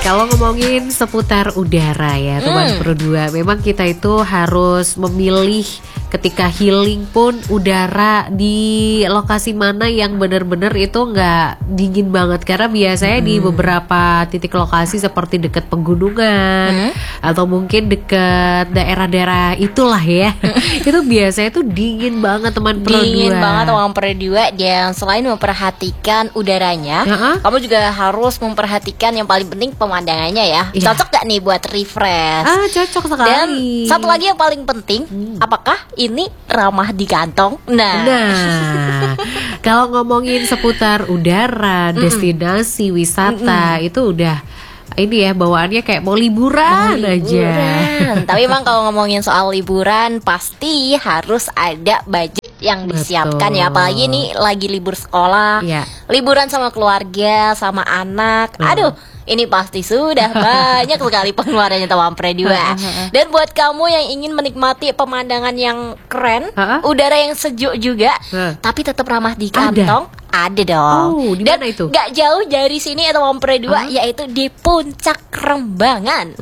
kalau ngomongin seputar udara ya teman Pro 2, memang kita itu harus memilih ketika healing pun udara di lokasi mana yang benar-benar itu nggak dingin banget, karena biasanya di beberapa titik lokasi seperti dekat pegunungan atau mungkin dekat daerah-daerah itulah ya itu biasanya tuh dingin banget teman Pro 2. Dingin banget teman Pro 2. Dan selain memperhatikan udaranya, kamu juga harus memperhatikan yang paling penting pemandangannya ya. Cocok gak nih buat refresh? Cocok sekali. Dan satu lagi yang paling penting, apakah ini ramah di kantong? Nah, kalau ngomongin seputar udara, destinasi wisata itu udah ini ya bawaannya kayak mau liburan aja. Tapi emang kalau ngomongin soal liburan pasti harus ada budget yang disiapkan ya. Apalagi nih lagi libur sekolah, liburan sama keluarga, sama anak. Aduh, ini pasti sudah banyak sekali pengeluarannya teman Pro 2. Dan buat kamu yang ingin menikmati pemandangan yang keren, udara yang sejuk juga, tapi tetap ramah di kantong, ada dong. Di mana itu? Gak jauh dari sini ya teman Pro 2, yaitu di Puncak Rembangan.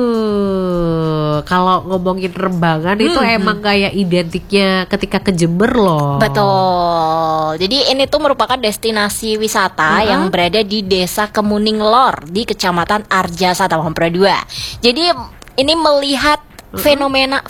Kalau ngomongin Rembangan itu emang kayak identiknya ketika ke Jember loh. Betul. Jadi ini tuh merupakan destinasi wisata yang berada di Desa Kemuning Lor di Kecamatan Arjasa teman Pro 2. Jadi ini melihat fenomena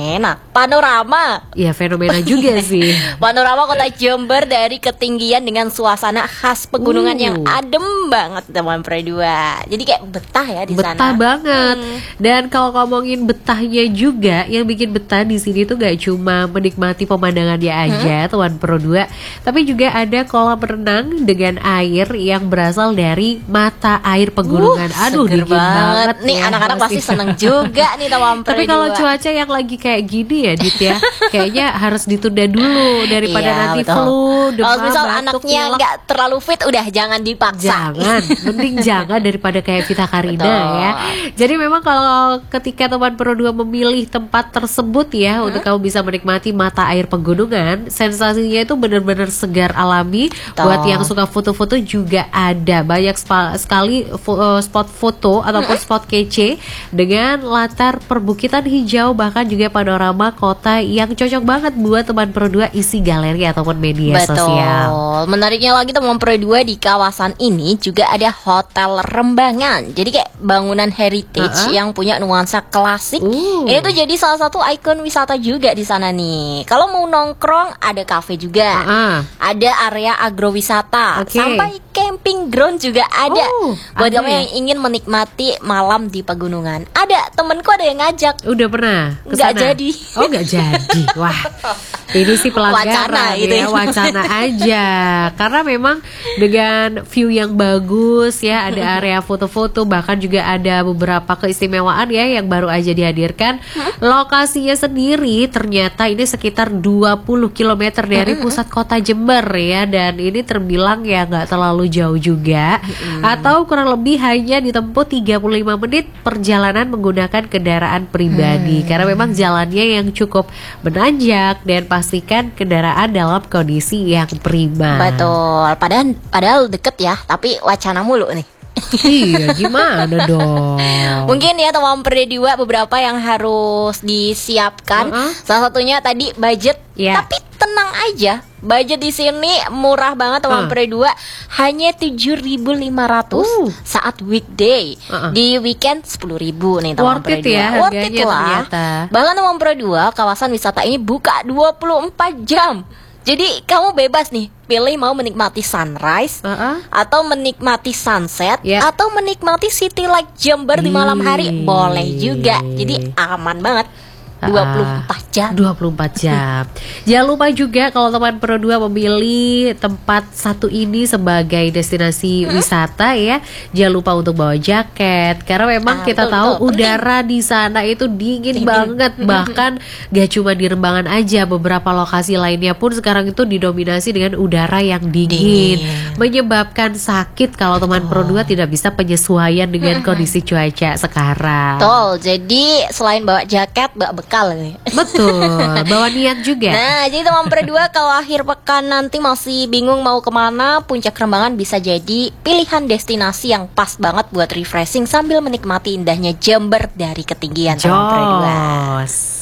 panorama. Ya fenomena juga sih. Panorama kota Jember dari ketinggian dengan suasana khas pegunungan yang adem banget teman Pro 2. Jadi kayak betah ya di sana. Betah banget. Dan kalau ngomongin betahnya juga, yang bikin betah di sini tuh gak cuma menikmati pemandangannya aja teman Pro 2, tapi juga ada kolam renang dengan air yang berasal dari mata air pegunungan. Aduh, dingin banget. Nih ya, anak-anak pasti seneng juga nih teman Pro 2. Tapi kalau cuaca yang lagi kayak gini ya Dit ya, kayaknya harus ditunda dulu daripada nanti flu, demam, kalau misal batuk, anaknya pilek. nggak terlalu fit, udah jangan dipaksa. Mending jangan daripada kayak Vita Karina ya. Jadi memang kalau ketika teman Pro 2 memilih tempat tersebut ya untuk kamu bisa menikmati mata air pegunungan, sensasinya itu benar-benar segar alami. Buat yang suka foto-foto juga ada banyak sekali spot foto ataupun spot kece dengan latar perbukitan hijau, bahkan juga panorama kota yang cocok banget buat teman Pro 2 isi galeri ataupun media sosial. Menariknya lagi teman Pro 2, di kawasan ini juga ada Hotel Rembangan. Jadi kayak bangunan heritage yang punya nuansa klasik. Ini tuh jadi salah satu ikon wisata juga di sana nih. Kalau mau nongkrong ada cafe juga, ada area agrowisata, sampai camping ground juga ada. Buat kamu yang ingin menikmati malam di pegunungan. Ada temenku ada yang ngajak. Udah pernah kesana? Nggak jadi. Oh nggak jadi. Wah, ini sih pelanggaran wacana aja. Karena memang dengan view yang bagus ya, ada area foto-foto, bahkan juga ada beberapa keistimewaan ya yang baru aja dihadirkan. Lokasinya sendiri ternyata ini sekitar 20 km dari pusat kota Jember ya, dan ini terbilang ya nggak terlalu jauh juga, atau kurang lebih hanya ditempuh 35 menit perjalanan menggunakan kendaraan pribadi. Karena memang jalannya yang cukup menanjak, dan pastikan kendaraan dalam kondisi yang prima. Betul. Padahal deket ya, tapi wacana mulu nih. Iya, gimana dong? Mungkin ya teman Pro 2 beberapa yang harus disiapkan. Salah satunya tadi budget. Tapi tenang aja, budget di sini murah banget teman Pro 2, hanya 7.500 saat weekday. Di weekend 10.000 nih teman Pro 2. Worth it lah. Bahkan teman Pro 2, kawasan wisata ini buka 24 jam. Jadi kamu bebas nih, pilih mau menikmati sunrise, atau menikmati sunset, atau menikmati city light Jember di malam hari, boleh juga. Jadi aman banget. 24 jam. 24 jam. Jangan lupa juga kalau teman Pro 2 memilih tempat satu ini sebagai destinasi wisata ya, jangan lupa untuk bawa jaket, karena memang kita tahu udara di sana itu dingin banget. Bahkan gak cuma di Rembangan aja, beberapa lokasi lainnya pun sekarang itu didominasi dengan udara yang dingin, menyebabkan sakit kalau teman Pro 2 tidak bisa penyesuaian dengan kondisi cuaca sekarang. Betul. Jadi selain bawa jaket, bawa bekal nih. Betul, bawa niat juga. Nah, jadi teman berdua kalau akhir pekan nanti masih bingung mau kemana, Puncak Rembangan bisa jadi pilihan destinasi yang pas banget buat refreshing sambil menikmati indahnya Jember dari ketinggian teman berdua.